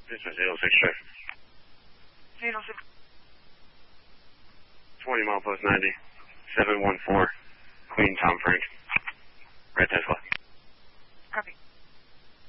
This is 806 Drive. 806. 20 mile post 90. 714. Queen Tom Frank. Red Tesla.